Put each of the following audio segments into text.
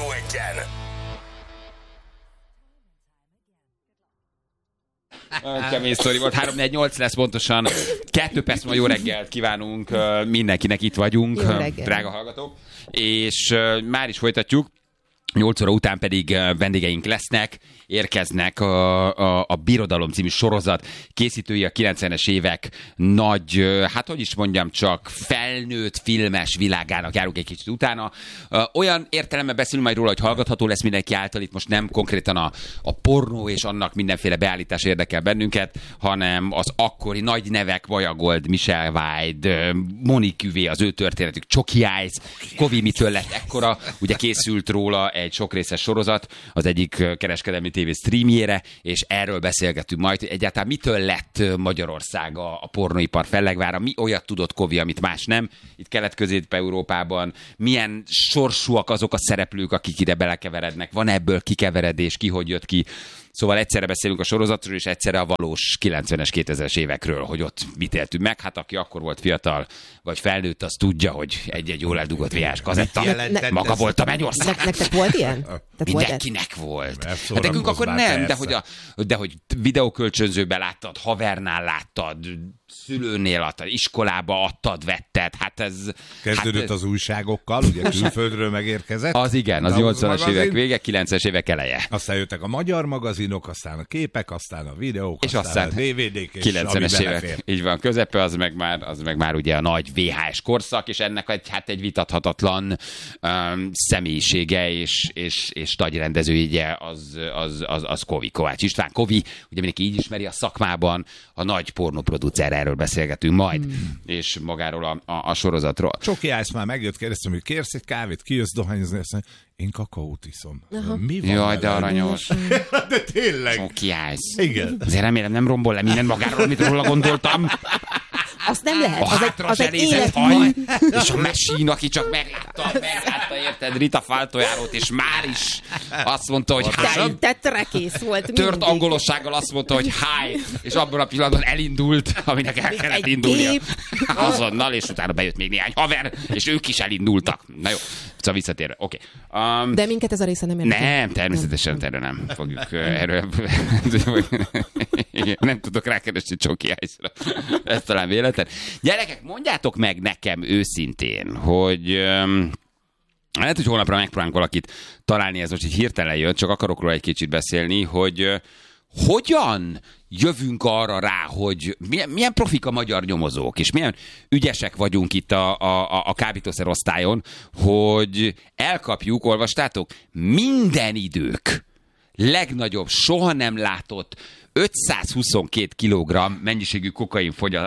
Rádió Egyen. Kemény sztori volt. 3-4-8 lesz pontosan. 2 perc múlva jó reggelt kívánunk mindenkinek, itt vagyunk, drága hallgatók. És már is folytatjuk. 8 óra után pedig vendégeink lesznek, érkeznek a Birodalom című sorozat készítői, a 90-es évek nagy, hát hogy is mondjam, csak felnőtt filmes világának járunk egy kicsit utána. Olyan értelemben beszélünk majd róla, hogy hallgatható lesz mindenki által, itt most nem konkrétan a pornó és annak mindenféle beállítás érdekel bennünket, hanem az akkori nagy nevek, Vaja Gold, Michelle White, Monique Uvé, az ő történetük, Csoki Ice, Kovi mitől lett ekkora, ugye készült róla egy sokrészes sorozat az egyik kereskedelmi tévé streamjére, és erről beszélgetünk majd, hogy egyáltalán mitől lett Magyarország a pornóipar fellegvára, mi olyat tudott Kovi, amit más nem, itt Kelet-Közép-Európában, milyen sorsúak azok a szereplők, akik ide belekeverednek, van ebből kikeveredés, ki hogy jött ki. Szóval egyszerre beszélünk a sorozatról, és egyszerre a valós 90-es, 2000-es évekről, hogy ott mit éltünk meg. Hát aki akkor volt fiatal, vagy felnőtt, az tudja, hogy egy-egy jól eldugott VHS kazetta. Maga volt a mennyország. Nektek volt ilyen? Mindenkinek volt. Hát nekünk akkor nem, de hogy videókölcsönzőben láttad, havernál láttad, szülőnél adtad, iskolába adtad, vetted, hát ez... Kezdődött az újságokkal, ugye külföldről megérkezett. Az igen, az 80-as évek vége, 90-es évek eleje. Aztán jöttek a magyar magazinok, aztán a képek, aztán a videók, és aztán a DVD-k, és 90-es évek. Így van, közepe, az meg már ugye a nagy VHS korszak, és ennek egy vitathatatlan személyisége és nagy rendezője az Kovi, Kovács István. Kovi, ugye mindenki így ismeri a szakmában, a nagy pornoproducer, erről beszélgetünk majd, és magáról a sorozatról. Csoki Ice már megjött, kérdeztem, hogy kérsz egy kávét, kijössz dohányozni, azt mondja, én kakaót iszom. Mi van? Jaj, de aranyos. De tényleg. Csoki Ice. Igen. Azért remélem nem rombol le minden magáról, amit róla gondoltam. Azt nem lehet. A hátra zselézett haj, és a Machine, aki csak meglátta, érted, Rita Faltojárót, és már is azt mondta, hogy hi. Tetrekész volt. Tört angolossággal azt mondta, hogy hi, és abban a pillanatban elindult, aminek el kellett indulnia. Azonnal, és utána bejött még néhány haver, és ők is elindultak. Na jó, szóval visszatérve. Oké. De minket ez a része nem érdekel. Nem, természetesen erről nem fogjuk erről. Nem tudok rákeresni Csoki Ice-ra. Ez talán véletlen. Gyerekek, mondjátok meg nekem őszintén, hogy lehet, hogy holnapra megpróbálunk valakit találni, ez most így hirtelen jön, csak akarok róla egy kicsit beszélni, hogy hogyan jövünk arra rá, hogy milyen profik a magyar nyomozók, és milyen ügyesek vagyunk itt a kábítószerosztályon, hogy elkapjuk, olvastátok, minden idők legnagyobb, soha nem látott 522 kg mennyiségű kokain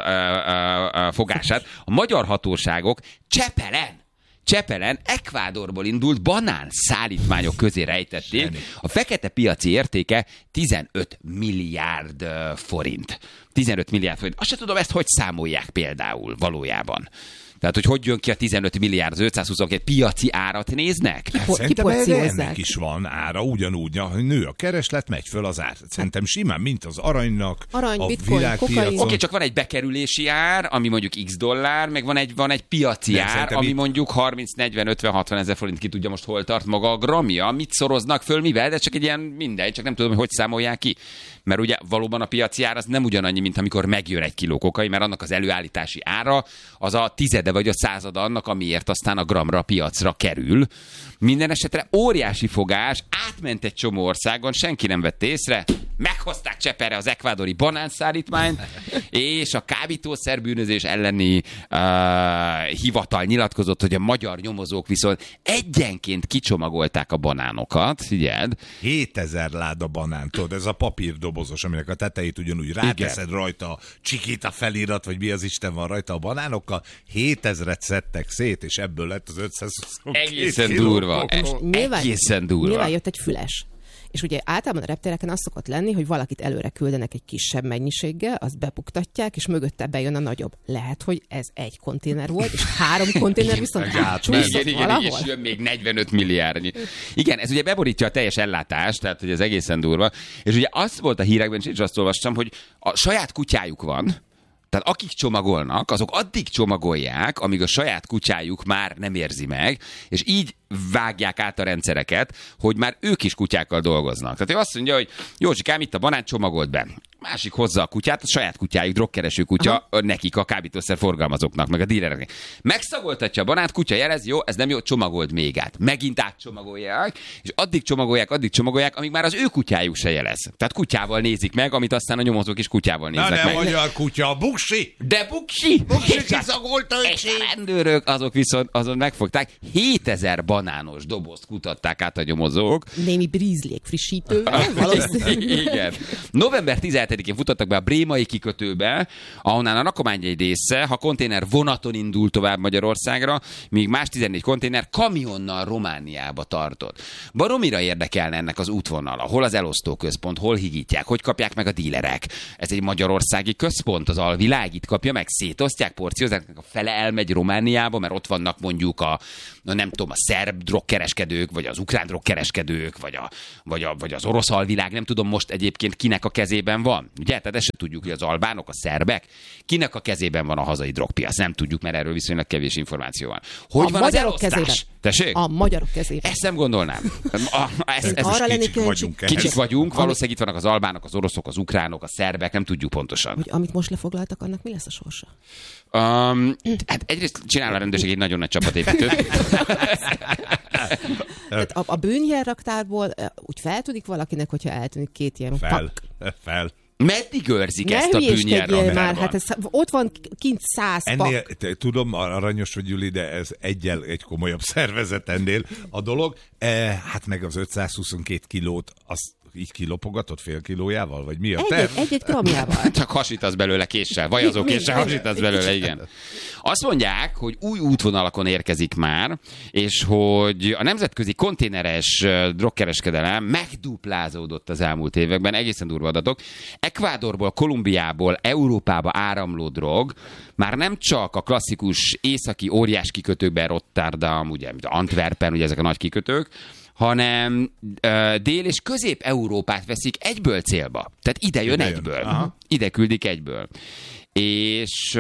fogását a magyar hatóságok Csepelen, Ekvádorból indult banán szállítmányok közé rejtették. A fekete piaci értéke 15 milliárd forint. 15 milliárd forint. Azt sem tudom, ezt hogy számolják például valójában. Tehát, hogy jön ki a 15 milliárd, az 522 piaci árat néznek? Szerintem ennek is van ára, ugyanúgy, hogy nő a kereslet, megy föl az ár. Szerintem simán, mint az aranynak, a világpiacon. Oké, csak van egy bekerülési ár, ami mondjuk x dollár, meg van egy piaci ár, ami mondjuk 30, 40, 50, 60 ezer forint, ki tudja most hol tart maga a gramja, mit szoroznak föl, mivel, de csak egy ilyen mindegy, csak nem tudom, hogy számolják ki. Mert ugye valóban a piaci ár az nem ugyanannyi, mint amikor megjön egy kiló kokain, mert annak az előállítási ára az a tizede vagy a százada annak, amiért aztán a gramra, a piacra kerül. Minden esetre óriási fogás, átment egy csomó országon, senki nem vette észre, meghozták Cseperre az ekvádori banánszállítmányt, és a kábítószerbűnözés elleni hivatal nyilatkozott, hogy a magyar nyomozók viszont egyenként kicsomagolták a banánokat, figyeld. 7000 láda banánt, tudod, ez a papírdobozos, aminek a tetejét ugyanúgy ráteszed rajta, Csikita felirat, vagy mi az Isten van rajta a banánokkal, 7000-et szedtek szét, és ebből lett az 522 egészen durva. Egészen durva. Nyilván jött egy füles. És ugye általában a reptereken az szokott lenni, hogy valakit előre küldenek egy kisebb mennyiséggel, azt bebuktatják, és mögötte bejön a nagyobb. Lehet, hogy ez egy konténer volt, és 3 konténer viszont átcsúszott valahol. És jön még 45 milliárdnyi. Igen, ez ugye beborítja a teljes ellátást, tehát hogy ez egészen durva. És ugye az volt a hírekben, és azt olvastam, hogy a saját kutyájuk van, Tehát akik csomagolnak, azok addig csomagolják, amíg a saját kutyájuk már nem érzi meg, és így vágják át a rendszereket, hogy már ők is kutyákkal dolgoznak. Tehát ő azt mondja, hogy Józsikám, itt a banán, csomagolt be. Másik hozza a kutyát, a saját kutyájuk, drogkereső kutya, nekik a kábítószer forgalmazóknak, meg a dílereknek. Megszagoltatja a banánt, kutya jelez, jó, ez nem jó, csomagold még át. Megint átcsomagolják, és addig csomagolják, amíg már az ő kutyájuk se jelez. Tehát kutyával nézik meg, amit aztán a nyomozók is kutyával néznek meg. Na, nem magyar kutya, buksi! De buksi! Buksi kiszagolta, és a rendőrök, azok viszont azon megfogták, 7000 banános dobozt kutatták át a nyomozók. Némi brízlék frissítővel, valószínűleg. Igen. November 17-én futottak be a brémai kikötőbe, ahonnan a rakomány egy része, ha konténer vonaton indult tovább Magyarországra, míg más 14 konténer kamionnal Romániába tartott. Baromira érdekelne ennek az útvonala, hol az elosztóközpont, hol higítják, hogy kapják meg a dílerek. Ez egy magyarországi központ, az alvilág itt kapja meg, szétosztják, porciózák, a fele elmegy Romániába, mert ott vannak mondjuk a szerb drogkereskedők, vagy az ukrán drogkereskedők, vagy az orosz alvilág, nem tudom most egyébként kinek a kezében van. Ugye? Tehát ezt sem tudjuk, hogy az albánok, a szerbek, kinek a kezében van a hazai drogpiac. Nem tudjuk, mert erről viszonylag kevés információ van. Hogy a van magyarok az elosztás? Kezében. Tessék? A magyarok kezében. Ezt nem gondolnám. Arra lennék kíváncsi. Kicsit vagyunk, valószínűleg itt vannak az albánok, az oroszok, az ukránok, a szerbek, nem tudjuk pontosan. Hogy amit most lefoglaltak, annak mi lesz a sorsa? Hát egyrészt csinál a rendőrség egy nagyon nagy csapatépítőt. Tehát a bűnjelraktárból úgy feltűnik valakinek, hogyha eltűnik két ilyen Fel. Meddig őrzik ezt a bűnjelraktárban? Hát ott van kint 100 ennél, pak. Tudom, aranyos vagy, Juli, de ez egy komolyabb szervezet ennél a dolog. Hát meg az 522 kilót, az így kilopogatott fél kilójával, vagy mi a terv? Egy-egy gramjával. Csak hasítasz belőle késsel, vajazó késsel hasítasz belőle, igen. Azt mondják, hogy új útvonalakon érkezik már, és hogy a nemzetközi konténeres drogkereskedelem megduplázódott az elmúlt években, egészen durva adatok. Ekvádorból, Kolumbiából Európába áramló drog már nem csak a klasszikus északi óriás kikötőkben, Rotterdam, ugye, Antwerpen, ugye ezek a nagy kikötők, hanem Dél- és Közép-Európát veszik egyből célba. Tehát ide jön egyből. Aha. Ide küldik egyből. És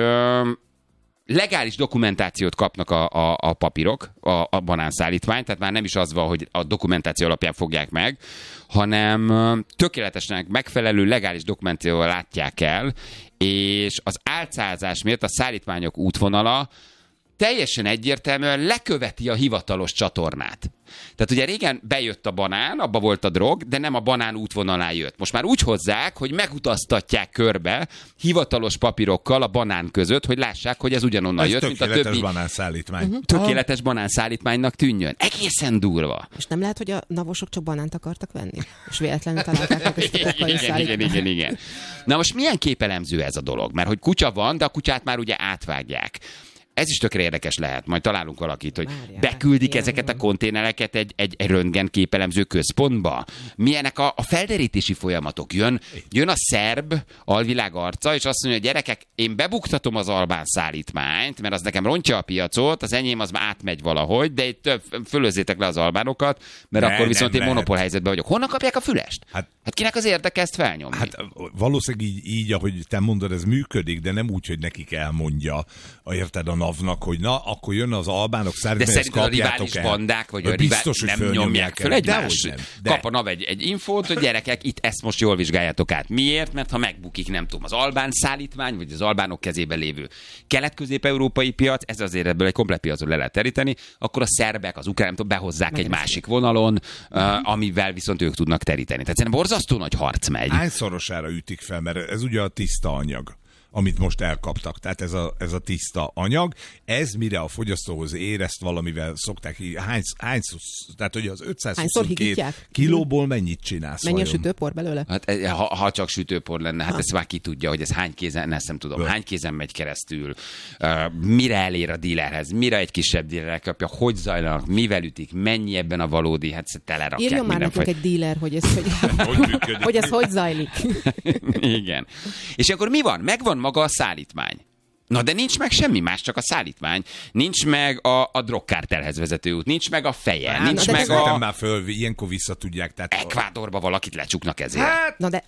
legális dokumentációt kapnak a papírok, a banánszállítmány, tehát már nem is az van, hogy a dokumentáció alapján fogják meg, hanem tökéletesen megfelelő legális dokumentációval látják el, és az álcázás miatt a szállítmányok útvonala teljesen egyértelműen leköveti a hivatalos csatornát. Tehát ugye régen bejött a banán, abba volt a drog, de nem a banán útvonalán jött. Most már úgy hozzák, hogy megutaztatják körbe hivatalos papírokkal a banán között, hogy lássák, hogy ez ugyanonnan ez jött, mint a többi. Banánszállítmány. Tökéletes banánszállítmánynak tűnjön. Egészen durva. És nem lehet, hogy a navosok csak banánt akartak venni? És véletlenül találták meg, és igen. Na most milyen képelemző ez a dolog? Mert hogy kutya van, de a kutyát már ugye átvágják. Ez is tökre érdekes lehet, majd találunk valakit, hogy beküldik ezeket a konténereket egy röntgenképelemző központba. Milyenek a felderítési folyamatok? Jön a szerb alvilág arca, és azt mondja, hogy gyerekek, én bebuktatom az albán szállítmányt, mert az nekem rontja a piacot, az enyém az már átmegy valahogy, de itt fölözzétek le az albánokat, mert akkor viszont én monopól helyzetben vagyok. Honnan kapják a fülest? Hát kinek az érdeke ezt felnyomni? Hát valószínűleg így, ahogy te mondod, ez működik, de nem úgy, hogy nekik elmondja, érted, a NAV-nak, hogy na, akkor jön az albánok szállítmány, de szerinted a rivális bandák, vagy a biztos, nem nyomják föl egymást? Kap a NAV egy infót, hogy gyerekek, itt ezt most jól vizsgáljátok át. Miért? Mert ha megbukik, nem tudom, az albán szállítmány, vagy az albánok kezében lévő kelet-közép-európai piac, ez azért ebből egy komplet piacot le lehet teríteni, akkor a szerbek, az ukránok behozzák egy másik vonalon, amivel viszont ők tudnak teríteni. Tehát szerintem borzasztó nagy harc megy. Hányszorosára ütik fel, mert ez ugye a tiszta anyag, amit most elkaptak. Tehát ez a tiszta anyag, ez mire a fogyasztóhoz ér, ezt valamivel szokták így, tehát hogy az 522 kilóból mennyit csinálsz? Mennyi a sütőpor belőle? Hát, ha csak sütőpor lenne, hát ezt már ki tudja, hogy ez hány kézen, ezt nem tudom, hány kézen megy keresztül, mire elér a dílerhez, mire egy kisebb díler kapja, hogy zajlanak, mivel ütik, mennyi ebben a valódi, hát telerakják. Írjon már nekünk egy díler, hogy ez hogy zajlik. Igen. És akkor mi van? Megvan maga a szállítmány. Na de nincs meg semmi más, csak a szállítmány. Nincs meg a drogkártelhez vezető út, nincs meg a feje, nincs meg a... már föl, ilyenkor vissza tudják. Tehát Ekvádorba valakit lecsuknak ezért. Hát, Na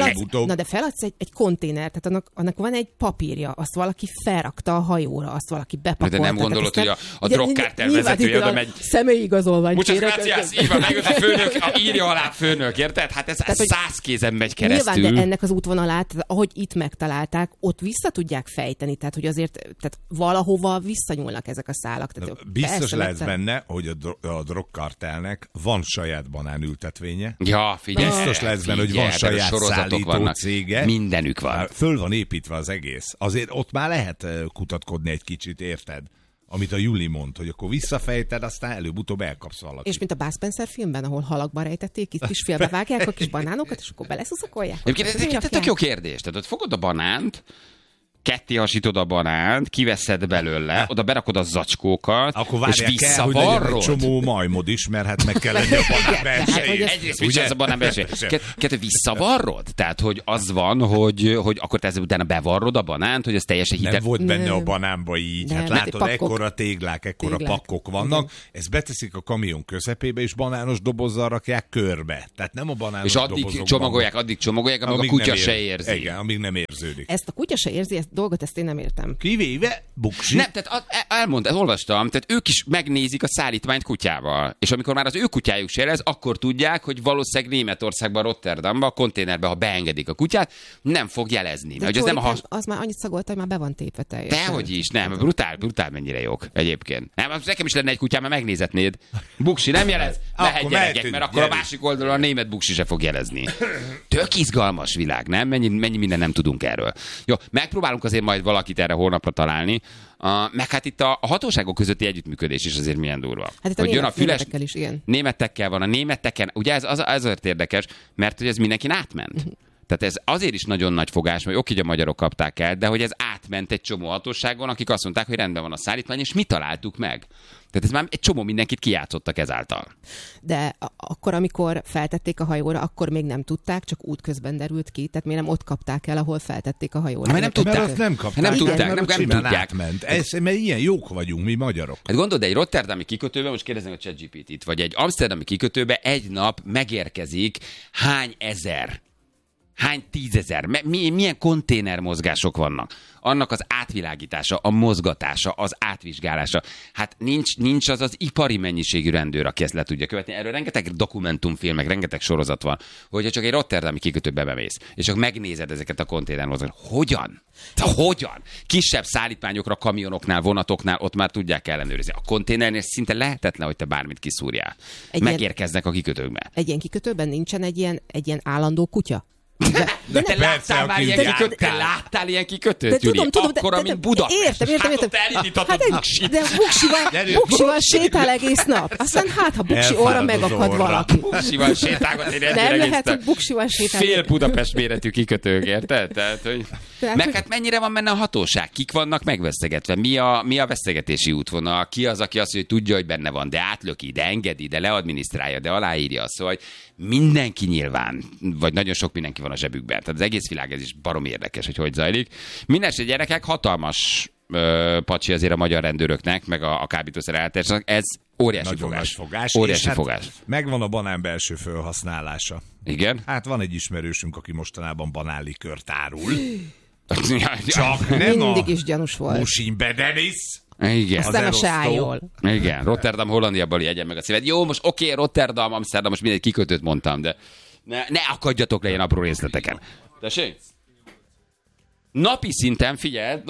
de feladsz egy konténert, tehát annak van egy papírja, azt valaki felrakta a hajóra, azt valaki bepakolta. De nem gondolod, hogy a drogkártel vezetője oda megy... Személyigazolvány. Muchas gracias, így van, megjött a főnök, írja alá főnök, érted? Hát ez 100 kézen megy keresztül. Nyilván, de ennek az útvonalát, ahogy itt megtalálták, ott vissza tudják fejteni, tehát hogy azért tehát valahova visszanyúlnak ezek a szálak. Tehát biztos lesz benne, hogy a drogkartelnek van saját banánültetvénye. Ja, figyelj. Biztos lesz benne, hogy van saját szállító cége. Mindenük van. Föl van építve az egész. Azért ott már lehet kutatkodni egy kicsit, érted? Amit a Juli mond, hogy akkor visszafejted, aztán előbb-utóbb elkapsz valakit. És mint a Bud Spencer filmben, ahol halakba rejtették, itt kis félbevágják a kis banánokat, és akkor beleszuszakolják. Ez tök jó kérdés. Tehát ott fogod a banánt, ketté hasítod a banánt, kiveszed belőle, oda berakod a zacskókat, akkor és visszavarrod. Egy csomó majmod is, mert hát meg kell lenni a banán belsejét. Egyrészt mit csinálsz a banán belsejét? Kettő visszavarrod? Tehát, hogy az van, hogy akkor te utána bevarrod a banánt, hogy ez teljesen hitel. Nem volt benne a banánba így. Hát látod, ekkora téglák, ekkora pakkok vannak. Ezt beteszik a kamion közepébe, és banános dobozzal rakják körbe. Tehát nem a banános dobozokban. És addig csomagolják, amíg a kutya se érzi. Igen, amíg nem érződik. Ezt a kutya se érzi, dolgot, ezt én nem értem. Kivéve Buksi. Nem, tehát olvastam, tehát ők is megnézik a szállítmányt kutyával. És amikor már az ő kutyájuk se jelez, akkor tudják, hogy valószínűleg Németországban, Rotterdamban, a konténerbe, ha beengedik a kutyát, nem fog jelezni. De az már annyit szagolta, hogy már be van tépve teljesen. Dehogy is, nem, brutál mennyire jók egyébként. Nem, nekem is lenne egy kutyám, mert megnézetnéd. Buksi nem jelez, mehet gyerekek, mert akkor a másik oldalon a német Buksi se fog jelezni. Tök izgalmas világ, nem? Mennyi minden nem tudunk erről. Jó, megpróbálunk azért majd valakit erre holnapra találni. Meg hát itt a hatóságok közötti együttműködés is azért milyen durva. Hát itt a németekkel is, igen. Németekkel van, a németeken, ugye ez azért érdekes, mert hogy ez mindenkin átment. Tehát ez azért is nagyon nagy fogás, hogy oké, hogy a magyarok kapták el, de hogy ez átment egy csomó hatóságon, akik azt mondták, hogy rendben van a szállítmány, és mi találtuk meg. Tehát ez már egy csomó mindenkit kijátszottak ezáltal. De akkor, amikor feltették a hajóra, akkor még nem tudták, csak útközben derült ki, tehát miért nem ott kapták el, ahol feltették a hajóra. Mert nem tudták. Mert azt nem kapták. Nem tudták, nem tudják. Átment. Mert ilyen jók vagyunk, mi magyarok. Hát gondold, egy rotterdami kikötőben, most kérdezem a ChatGPT-t, vagy egy amsterdami kikötőben egy nap megérkezik hány ezer, hány tízezer, milyen konténermozgások vannak. Annak az átvilágítása, a mozgatása, az átvizsgálása. Hát nincs az ipari mennyiségű rendőr, aki ezt le tudja követni. Erről rengeteg dokumentumfilmek, rengeteg sorozat van, hogyha csak egy rotterdami kikötőbe bemész, és csak megnézed ezeket a konténermozgásokat. Hogyan? Kisebb szállítmányokra, kamionoknál, vonatoknál ott már tudják ellenőrizni. A konténernél szinte lehetetlen, hogy te bármit kiszúrjál. Megérkeznek a kikötőkbe. Egy ilyen kikötőben nincsen egy ilyen állandó kutya? De te láttál már ilyen kikötőt, Gyuri? Akkora, mint Budapest. Értem. De Buksival sétál egész nap. Aztán ha Buksi orra megakad valaki. Buksival sétálgat egy nem lehet, hogy Buksival sétál. Fél Budapest méretű kikötők, érted? Tehát, hogy... Meg hát mennyire van benne a hatóság? Kik vannak megvesztegetve? Mi a vesztegetési útvonal? Ki az, aki azt mondja, hogy tudja, hogy benne van, de átlöki, de engedi, de leadminisztrálja, de aláírja. Szóval mindenki nyilván, vagy nagyon sok mindenki van a zsebükben. Tehát az egész világ ez is barom érdekes, hogy zajlik. Mindenesetre gyerekek, hatalmas pacsi azért a magyar rendőröknek, meg a kábítószer ellátásának. Ez óriási fogás. Óriási fogás. Megvan a banán belső felhasználása. Igen? Hát van egy ismerősünk, aki mostanában banánlikört árul. Csak nem mindig is gyanús volt. Musimbe Denis. Igen. Aztán se áll jól. Igen, Rotterdam, Hollandiából jegyen meg a szíved. Jó, most oké, Rotterdam, Amsterdam, most mindegy kikötőt mondtam, de ne akadjatok le ilyen apró részleteken. Tessék? Napi szinten, figyeld,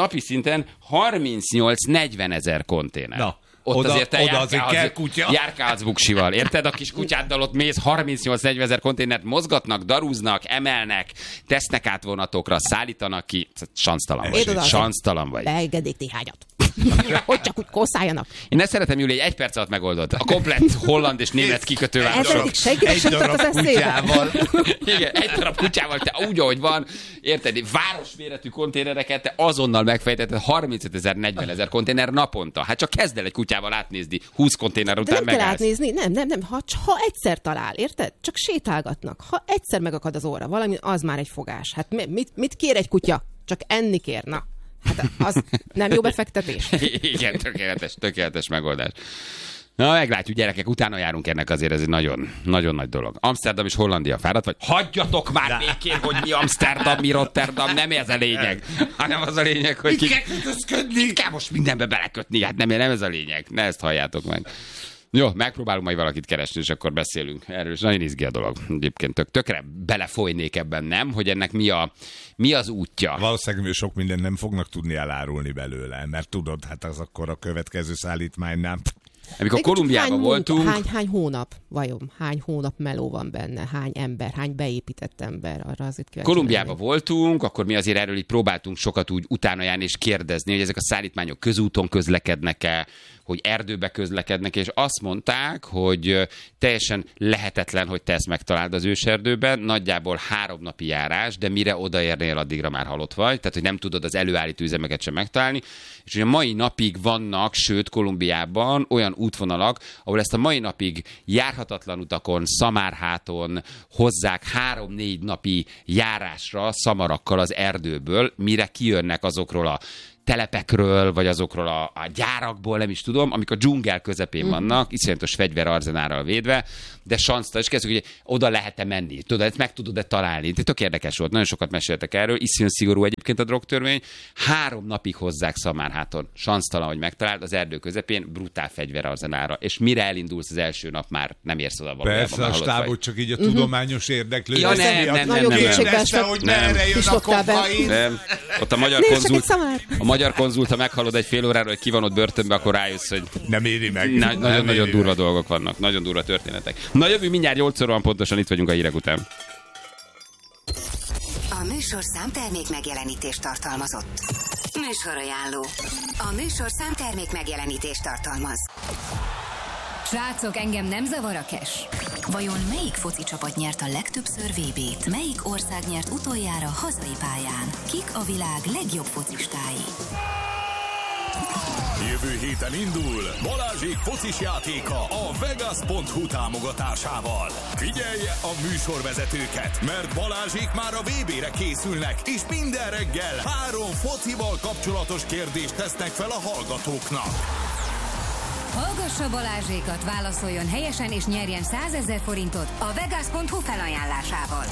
38-40 ezer konténer. Na. Ott oda, azért te járkálsz, járkálsz Buksival, érted? A kis kutyáddal ott mész, 38-40 ezer konténert mozgatnak, darúznak, emelnek, tesznek át vonatokra, szállítanak ki. Sansztalan vagy. Beengedték néhányat. Hogy csak úgy kószáljanak. Én ezt szeretem, Júli, egy perc alatt megoldod. A komplett holland és német kikötővárosok. Egy darab kutyával. Igen, egy darab kutyával, te úgy, ahogy van, érted, városméretű konténereket, te azonnal megfejtetted 35 000, 40 000 konténer naponta. Hát csak kezd el egy kutyával átnézni, 20 konténer után megállsz. Nem kell átnézni, nem. Ha egyszer talál, érted? Csak sétálgatnak. Ha egyszer megakad az óra valami, az már egy fogás. Hát mit kér egy kutya? Csak enni kér, na. Hát az nem jó befektetés? Igen, tökéletes megoldás. Na, meglátjuk, gyerekek, utána járunk ennek, azért ez egy nagyon, nagyon nagy dolog. Amsterdam és Hollandia fáradt vagy? Hagyjatok már békén, hogy mi Amsterdam, mi Rotterdam, nem ez a lényeg. Hanem az a lényeg, hogy ki kell most mindenbe belekötni, hát nem ez a lényeg. Ne ezt halljátok meg. Jó, megpróbálunk majd valakit keresni, és akkor beszélünk erről, és nagyon izgi a dolog. Egyébként tökre belefolynék ebben, nem? Hogy ennek mi az útja? Valószínűleg sok mindent nem fognak tudni elárulni belőle, mert tudod, hát az akkor a következő szállítmánynál... Amikor Kolumbiában voltunk... Hány hónap, vajon? Hány hónap meló van benne? Hány ember? Hány beépített ember? Arra azért kíváncsi. Kolumbiában voltunk, akkor mi azért erről így próbáltunk sokat úgy utána járni és kérdezni, hogy ezek a szállítmányok közúton közlekednek-e, hogy erdőbe közlekednek, és azt mondták, hogy teljesen lehetetlen, hogy te ezt megtaláld az őserdőben, nagyjából 3 napi járás, de mire odaérnél, addigra már halott vagy, tehát hogy nem tudod az előállító üzemeket sem megtalálni, és ugye a mai napig vannak, sőt Kolumbiában olyan útvonalak, ahol ezt a mai napig járhatatlan utakon, szamárháton hozzák 3-4 napi járásra szamarakkal az erdőből, mire kijönnek azokról a telepekről, vagy azokról a gyárakból, nem is tudom, amik a dzsungel közepén vannak, iszonyatos fegyverarzenárral védve, de sanszta, és kezdjük, hogy oda lehet-e menni, tudod, ezt meg tudod-e találni. Tök érdekes volt, nagyon sokat meséltek erről, iszonyan szigorú egyébként a drogtörvény, 3 napig hozzák szamárháton, sansztalan, hogy megtaláld, az erdő közepén brutál fegyverarzenára, és mire elindulsz az első nap, már nem érsz oda valójában. Persze, a stábot csak így a tudományos érdeklődés. Ja, nem. Ott a magyar konzult, ha meghallod egy fél órára, hogy ki van ott börtönbe, akkor rájössz, hogy nem éri meg. Nagyon durva dolgok vannak, nagyon durva történetek. Na jövő mindjárt 8-szor van pontosan, itt vagyunk a hírek után. A műsorszám termék megjelenítést tartalmazott. Műsorajánló. A műsorszám termék megjelenítést tartalmaz. Srácok, engem nem zavar a cash. Vajon melyik foci csapat nyert a legtöbbször VB-t? Melyik ország nyert utoljára hazai pályán? Kik a világ legjobb focistái? Jövő héten indul Balázsék focis játéka a Vegas.hu támogatásával. Figyelje a műsorvezetőket, mert Balázsék már a VB-re készülnek, és minden reggel 3 focival kapcsolatos kérdést tesznek fel a hallgatóknak. Hallgassa Balázsékat, válaszoljon helyesen és nyerjen 100 000 forintot a Vegas.hu felajánlásával.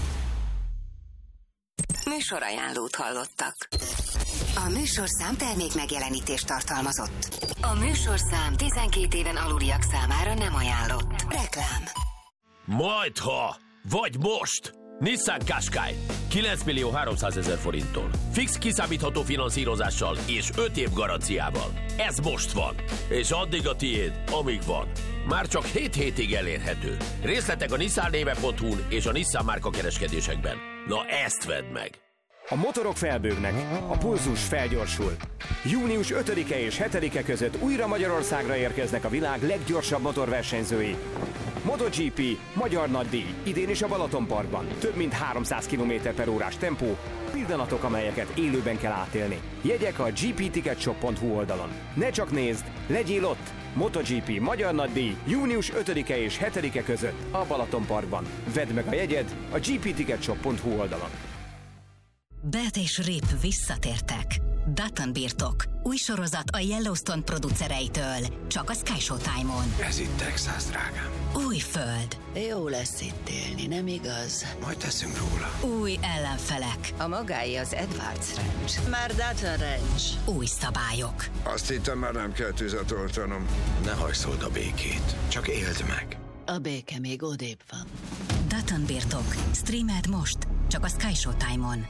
Műsorajánlót hallottak. A műsorszám termék megjelenítést tartalmazott. A műsorszám 12 éven aluliak számára nem ajánlott. Reklám. Majdha, vagy most! Nissan Qashqai 9 300 000 forinttól. Fix kiszámítható finanszírozással és 5 év garanciával. Ez most van. És addig a tiéd, amíg van. Már csak 7 hétig elérhető. Részletek a nissannéve.hu-n és a Nissan márka kereskedésekben. Na ezt vedd meg! A motorok felbőgnek, a pulzus felgyorsul. Június 5-e és 7-e között újra Magyarországra érkeznek a világ leggyorsabb motorversenyzői. MotoGP, magyar nagydíj, idén is a Balatonparkban. Több mint 300 km/h tempó, pillanatok, amelyeket élőben kell átélni. Jegyek a gpticketshop.hu oldalon. Ne csak nézd, legyél ott! MotoGP, magyar nagydíj, június 5-e és 7-e között a Balatonparkban. Vedd meg a jegyed a gpticketshop.hu oldalon. Beth és Rip visszatértek. Dutton birtok. Új sorozat a Yellowstone producereitől. Csak a Sky Showtime-on. Ez itt Texas, drágám. Új föld. Jó lesz itt élni, nem igaz? Majd teszünk róla. Új ellenfelek. A magáé az Edwards Ranch. Már Dutton Ranch. Új szabályok. Azt hittem, már nem kell tüzet oltanom. Ne hajszold a békét. Csak éld meg. A béke még odébb van. Dutton birtok. Streamed most. Csak a Sky Showtime-on.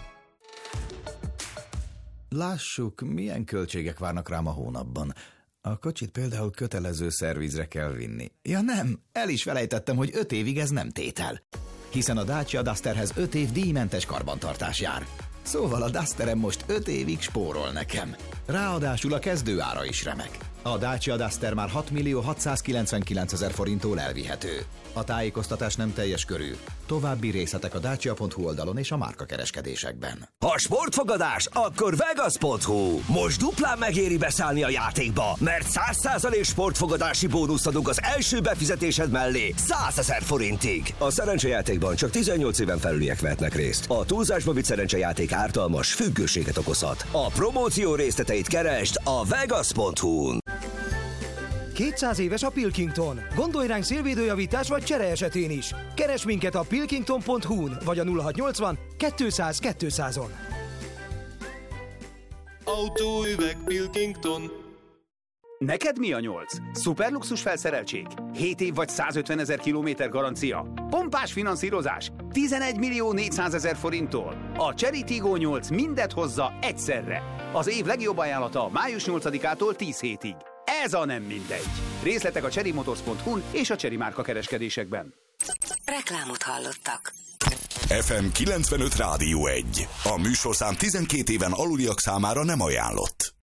Lássuk, milyen költségek várnak rám a hónapban. A kocsit például kötelező szervizre kell vinni. Ja nem, el is felejtettem, hogy 5 évig ez nem tétel. Hiszen a Dacia Dusterhez 5 év díjmentes karbantartás jár. Szóval a Dusterem most 5 évig spórol nekem. Ráadásul a kezdőára is remek. A Dacia Duster már 6.699.000 forinttól elvihető. A tájékoztatás nem teljes körű. További részletek a dacia.hu oldalon és a márkakereskedésekben. Ha sportfogadás, akkor Vegas.hu. Most duplán megéri beszállni a játékba, mert 100% sportfogadási bónuszt adunk az első befizetésed mellé 100 000 forintig. A szerencsejátékban csak 18 éven felüliek vehetnek részt. A túlzásba vitt szerencsejáték ártalmas, függőséget okozhat. A promóció részleteit keresd a Vegas.hu-n. 200 éves a Pilkington. Gondolj ránk szélvédőjavítás vagy csere esetén is. Keres minket a pilkington.hu-n vagy a 0680 200 200-on. Autóüveg Pilkington. Neked mi a 8? Szuperluxus felszereltség? 7 év vagy 150 000 kilométer garancia? Pompás finanszírozás? 11.400.000 forinttól. A Chery Tiggo 8 mindet hozza egyszerre. Az év legjobb ajánlata május 8-ától 10 hétig. Ez a nem mindegy. Részletek a cherrymotors.hu-n és a Chery márka kereskedésekben. Reklámot hallottak. FM 95 Rádió 1. A műsorszám 12 éven aluliak számára nem ajánlott.